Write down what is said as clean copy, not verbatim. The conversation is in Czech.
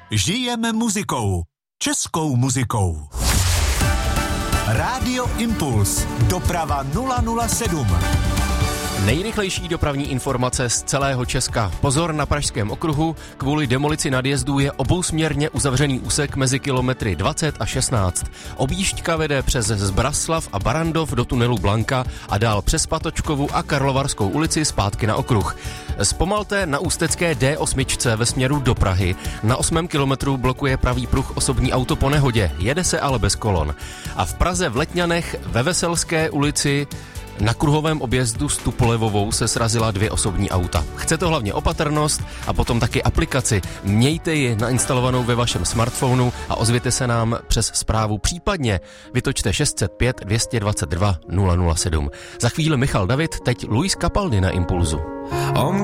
Žijeme muzikou. Českou muzikou. Rádio Impuls. Doprava 007. Nejrychlejší dopravní informace z celého Česka. Pozor na Pražském okruhu, kvůli demolici nadjezdů je obousměrně uzavřený úsek mezi kilometry 20 a 16. Objížďka vede přes Zbraslav a Barandov do tunelu Blanka a dál přes Patočkovu a Karlovarskou ulici zpátky na okruh. Zpomalte na ústecké D8 ve směru do Prahy. Na 8. kilometru blokuje pravý pruh osobní auto po nehodě, jede se ale bez kolon. A v Praze v Letňanech ve Veselské ulici na kruhovém objezdu s Tupolevovou se srazila 2 osobní auta. Chce to hlavně opatrnost a potom taky aplikaci. Mějte ji nainstalovanou ve vašem smartphonu a ozvěte se nám přes zprávu. Případně vytočte 605 222 007. Za chvíli Michal David, teď Luis Capaldi na Impulzu.